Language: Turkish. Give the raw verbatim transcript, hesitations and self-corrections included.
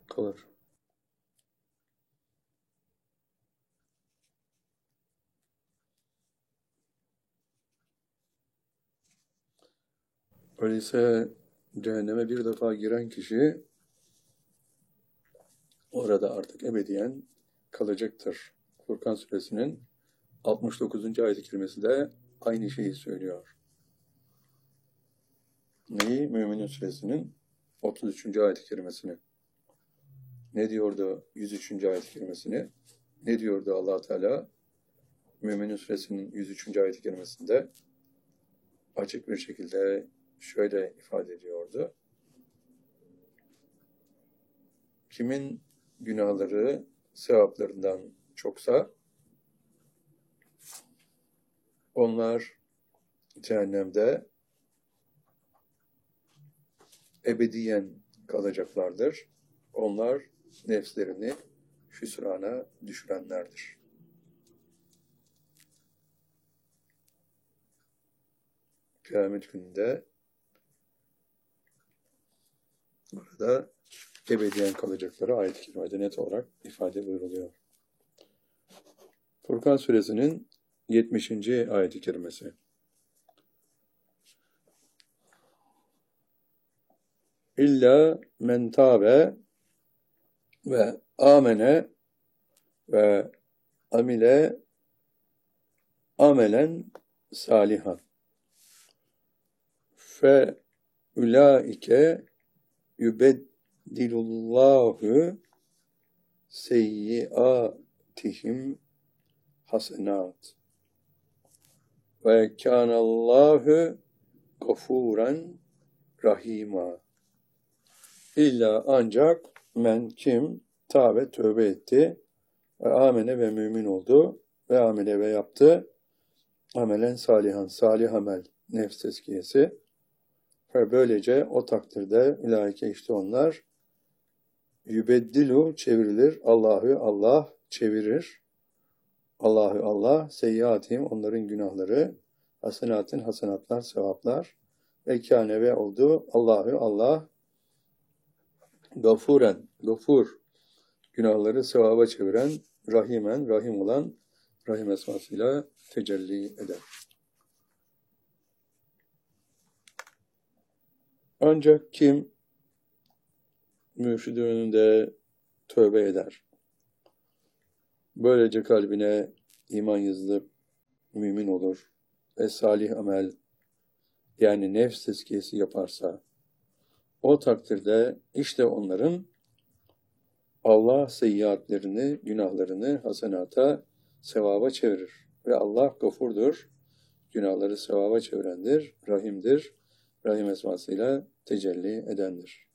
kalır. Öyleyse cehenneme bir defa giren kişi orada artık ebediyen kalacaktır. Furkan suresinin altmış dokuzuncu ayet-i kerimesi de aynı şeyi söylüyor. Neyi? Mü'minin suresinin otuz üçüncü ayet-i kerimesini. Ne diyordu yüz üçüncü ayet-i kerimesini? Ne diyordu Allah Teala? Mü'minin suresinin yüz üçüncü ayet-i kerimesinde açık bir şekilde şöyle ifade ediyordu. Kimin günahları sevaplarından çoksa onlar cehennemde ebediyen kalacaklardır. Onlar nefslerini hüsrana düşürenlerdir. Kıyamet gününde burada ebediyen kalacakları ayet-i kerimede net olarak ifade buyruluyor. Furkan suresinin yetmişinci ayet-i kerimesi. İlla men tâbe ve amene ve amile amelen salihan fe ulaike yübeddilullahu seyyiatihim hasenat ve kânallâhu gafûren rahîmâ. İlla ancak men kim tâbe tövbe etti ve amene ve mümin oldu ve amele ve yaptı amelen salihan, salih amel, nefs tezkiyesi ve böylece o takdirde ulaike işte onlar yübeddilu çevrilir, Allahü Allah çevirir, Allahü Allah seyyiatihim onların günahları, hasenatın hasenatlar, sevaplar ve kâne ve oldu Allahü Allah gafuren, gafur günahları sevaba çeviren, rahimen, rahim olan rahim esmasıyla tecelli eder. Ancak kim mürşidi önünde tövbe eder, böylece kalbine iman yazılıp mümin olur ve salih amel yani nefs tezkiyesi yaparsa o takdirde işte onların Allah seyyiatlerini, günahlarını hasenata, sevaba çevirir. Ve Allah gafurdur, günahları sevaba çevirendir, rahimdir, rahim esmasıyla tecelli edendir.